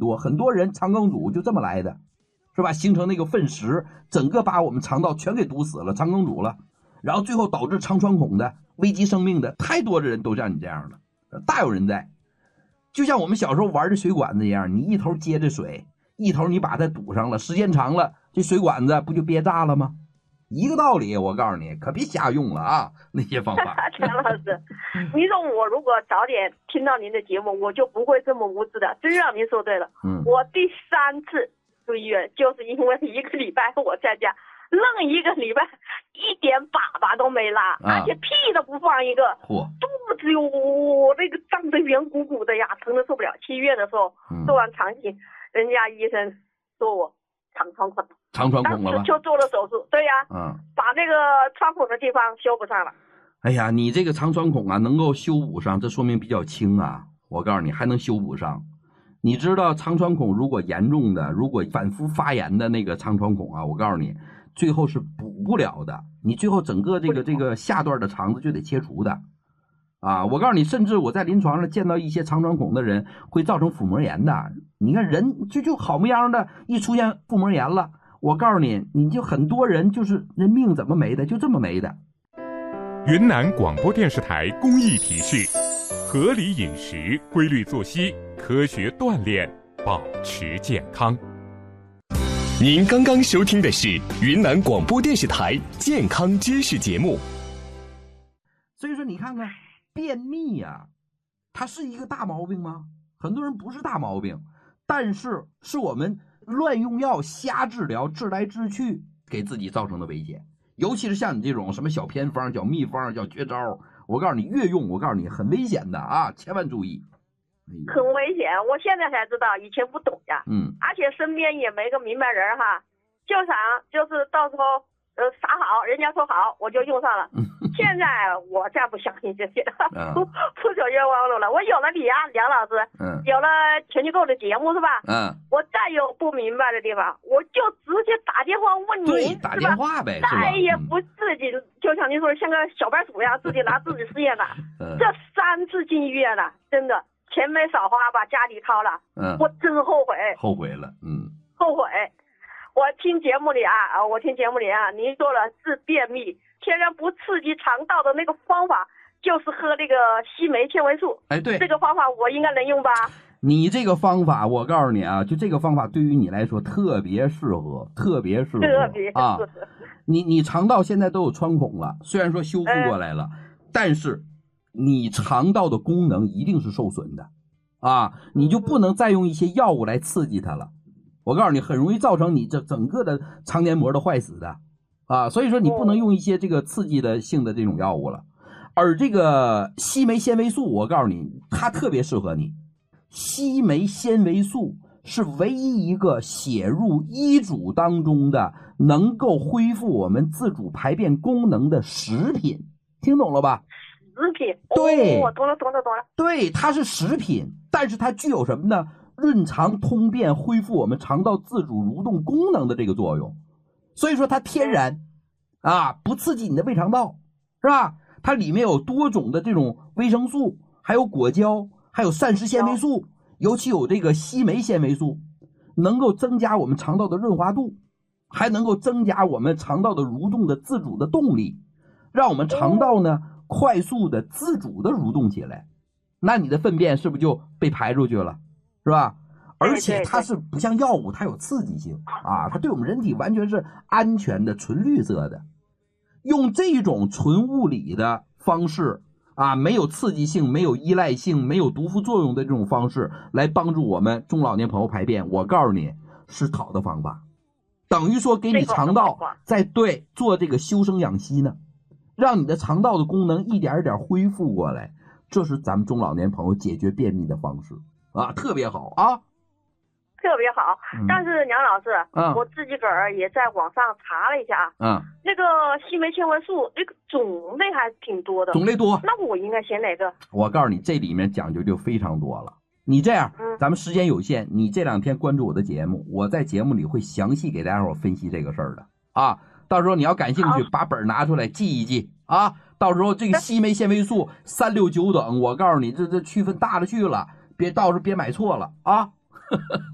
多，很多人肠梗阻就这么来的，是吧？形成那个粪石，整个把我们肠道全给堵死了，肠梗阻了，然后最后导致肠穿孔的，危及生命的，太多的人都像你这样的，大有人在。就像我们小时候玩的水管子一样，你一头接着水，一头你把它堵上了，时间长了，这水管子不就憋炸了吗？一个道理，我告诉你，可别瞎用了啊！那些方法。 田老师，你说我如果早点听到您的节目，我就不会这么无知的。真让您说对了。我第3次住医院，就是因为1个礼拜我在家，愣1个礼拜，一点粑都没拉，而且屁都不放一个，肚子哟那个胀得圆鼓鼓的呀，疼得受不了。去医院的时候，做完肠镜，人家医生说我肠穿孔。 肠穿孔了吧？ 就做了手术，对呀，把那个穿孔的地方修补上了。 哎呀，你这个肠穿孔啊，能够修补上，这说明比较轻啊。我告诉你，还能修补上。你知道肠穿孔如果严重的，如果反复发炎的那个肠穿孔啊，我告诉你，最后是补不了的。你最后整个这个下段的肠子就得切除的。啊，我告诉你，甚至我在临床上见到一些肠穿孔的人会造成腹膜炎的。你看人就好模样的，一出现腹膜炎了。我告诉你，你就很多人就是人命怎么没的，就这么没的。 云南广播电视台公益提示：合理饮食、规律作息、科学锻炼，保持健康。 您刚刚收听的是云南广播电视台健康知识节目。 所以说，你看看便秘啊，它是一个大毛病吗？很多人不是大毛病，但是是我们乱用药、瞎治疗、治来治去给自己造成的危险。尤其是像你这种什么小偏方、叫秘方、叫绝招，我告诉你，越用我告诉你很危险的啊，千万注意。 很危险，我现在才知道，以前不懂呀。而且身边也没个明白人哈，就想就是到时候啥好，人家说好我就用上了。现在我再不相信这些，不走冤枉路了。我有了你啊，梁老师，有了全球购的节目是吧？我再有不明白的地方，我就直接打电话问您， 对，打电话呗， 再也不自己就像您说像个小白鼠一样，自己拿自己试验了。这3次进医院了，真的钱没少花，把家里掏了。我真后悔， 后悔了， 后悔。我听节目里啊，您说了治便秘，天然不刺激肠道的那个方法，就是喝那个西酶纤维素。 哎，对， 这个方法我应该能用吧？ 你这个方法，我告诉你啊，就这个方法对于你来说特别适合啊！你肠道现在都有穿孔了，虽然说修复过来了，但是你肠道的功能一定是受损的啊！你就不能再用一些药物来刺激它了。我告诉你，很容易造成你这整个的肠黏膜的坏死的啊！所以说你不能用一些这个刺激的性的这种药物了。而这个西酶纤维素，我告诉你，它特别适合你。西酶纤维素是唯一一个写入医嘱当中的能够恢复我们自主排便功能的食品，听懂了吧？ 食品， 对， 我懂了。 对，它是食品，但是它具有什么呢？润肠通便、恢复我们肠道自主蠕动功能的这个作用。所以说它天然啊，不刺激你的胃肠道，是吧？它里面有多种的这种维生素，还有果胶，还有膳食纤维素，尤其有这个西酶纤维素，能够增加我们肠道的润滑度，还能够增加我们肠道的蠕动的自主的动力，让我们肠道呢快速的自主的蠕动起来。那你的粪便是不是就被排出去了，是吧？而且它是不像药物，它有刺激性啊，它对我们人体完全是安全的、纯绿色的。用这种纯物理的方式啊，没有刺激性、没有依赖性、没有毒副作用的这种方式来帮助我们中老年朋友排便，我告诉你是好的方法，等于说给你肠道在做这个修身养息呢，让你的肠道的功能一点一点恢复过来，这是咱们中老年朋友解决便秘的方式啊，特别好啊。 特别好，但是梁老师，我自己个儿也在网上查了一下那个西酶纤维素这个种类还挺多的， 种类多， 那我应该选哪个？我告诉你，这里面讲究就非常多了。你这样，咱们时间有限，你这2天关注我的节目，我在节目里会详细给大家伙分析这个事儿的啊。到时候你要感兴趣，把本拿出来记一记啊。到时候这个西酶纤维素3、6、9等，我告诉你，这区分大了去了，到时候别买错了啊。